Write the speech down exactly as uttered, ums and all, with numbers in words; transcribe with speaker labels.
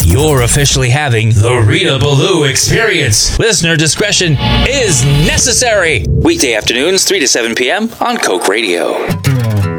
Speaker 1: You're officially having the Rita Ballou experience. Listener discretion is necessary. Weekday afternoons, three to seven p.m. on Coke Radio.